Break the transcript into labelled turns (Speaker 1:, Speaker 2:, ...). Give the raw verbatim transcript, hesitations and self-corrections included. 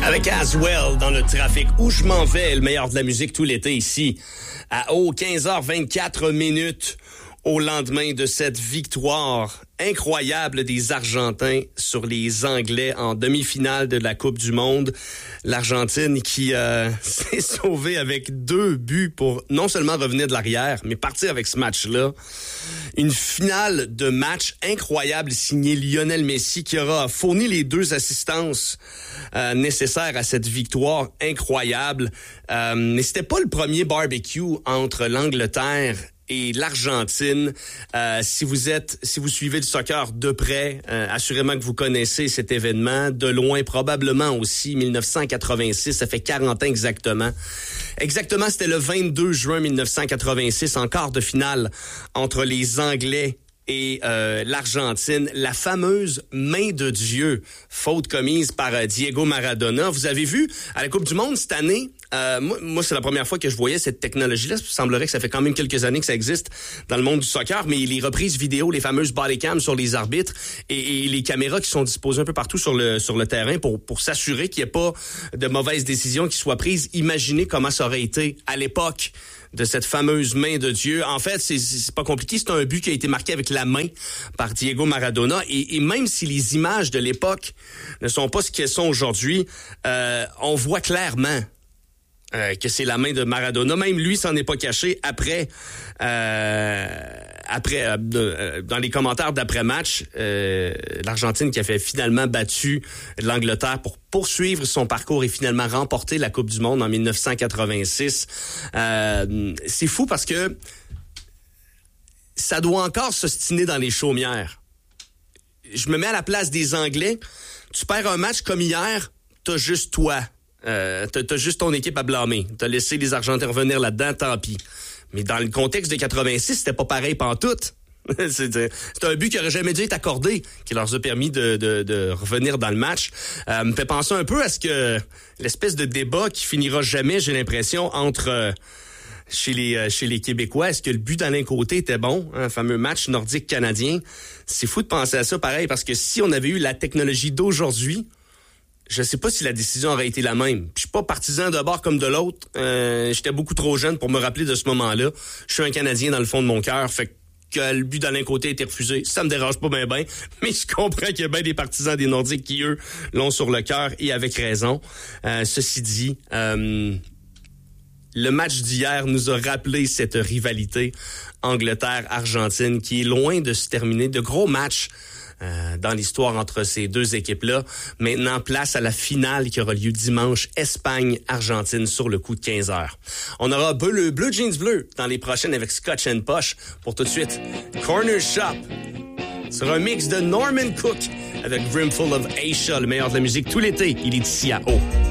Speaker 1: Avec Aswell dans le trafic. Où je m'en vais, le meilleur de la musique tout l'été ici. À oh, quinze heures vingt-quatre minutes au lendemain de cette victoire incroyable des Argentins sur les Anglais en demi-finale de la Coupe du Monde. L'Argentine qui euh, s'est sauvée avec deux buts pour non seulement revenir de l'arrière, mais partir avec ce match-là. Une finale de match incroyable signée Lionel Messi qui aura fourni les deux assistances euh, nécessaires à cette victoire incroyable. Euh, mais c'était pas le premier barbecue entre l'Angleterre et l'Argentine. Euh, si vous êtes, si vous suivez le soccer de près, euh, assurément que vous connaissez cet événement. De loin, probablement aussi, dix-neuf cent quatre-vingt-six, ça fait quarante ans exactement. Exactement, c'était le vingt-deux juin dix-neuf cent quatre-vingt-six, en quart de finale entre les Anglais et euh, l'Argentine, la fameuse main de Dieu, faute commise par euh, Diego Maradona. Vous avez vu, à la Coupe du Monde cette année, euh, moi, moi c'est la première fois que je voyais cette technologie-là. Il semblerait que ça fait quand même quelques années que ça existe dans le monde du soccer, mais les reprises vidéo, les fameuses bodycams sur les arbitres et, et les caméras qui sont disposées un peu partout sur le sur le terrain pour pour s'assurer qu'il n'y ait pas de mauvaises décisions qui soient prises. Imaginez comment ça aurait été à l'époque de cette fameuse main de Dieu. En fait, c'est, c'est pas compliqué. C'est un but qui a été marqué avec la main par Diego Maradona. Et, et même si les images de l'époque ne sont pas ce qu'elles sont aujourd'hui, euh, on voit clairement euh, que c'est la main de Maradona. Même lui s'en est pas caché après, euh, après euh, de, dans les commentaires d'après-match, euh, l'Argentine qui a fait finalement battu l'Angleterre pour poursuivre son parcours et finalement remporter la Coupe du Monde en dix-neuf cent quatre-vingt-six. Euh, c'est fou parce que ça doit encore s'ostiner dans les chaumières. Je me mets à la place des Anglais. Tu perds un match comme hier, t'as juste toi. Euh, t'as, t'as juste ton équipe à blâmer. T'as laissé les Argentins revenir là-dedans, tant pis. Mais dans le contexte de quatre-vingt-six, c'était pas pareil pantoute. c'est, c'est un but qui aurait jamais dû être accordé, qui leur a permis de, de, de revenir dans le match. Euh, me fait penser un peu à ce que l'espèce de débat qui finira jamais, j'ai l'impression, entre euh, chez les euh, chez les Québécois. Est-ce que le but d'Alain Côté était bon, un hein, fameux match nordique canadien? C'est fou de penser à ça, pareil, parce que si on avait eu la technologie d'aujourd'hui, je sais pas si la décision aurait été la même. Puis je suis pas partisan de bord comme de l'autre. Euh, j'étais beaucoup trop jeune pour me rappeler de ce moment-là. Je suis un Canadien dans le fond de mon cœur, fait que le but d'Alain Côté a été refusé. Ça me dérange pas bien ben, mais je comprends qu'il y a bien des partisans des Nordiques qui, eux, l'ont sur le cœur et avec raison. Euh, ceci dit, euh, le match d'hier nous a rappelé cette rivalité Angleterre-Argentine qui est loin de se terminer. De gros matchs Euh, dans l'histoire entre ces deux équipes-là. Maintenant, place à la finale qui aura lieu dimanche, Espagne-Argentine sur le coup de quinze heures. On aura le Bleu Jeans Bleu dans les prochaines avec Scotch and Posh. Pour tout de suite, Corner Shop sur un mix de Norman Cook avec Brimful of Asia, le meilleur de la musique tout l'été. Il est ici à O.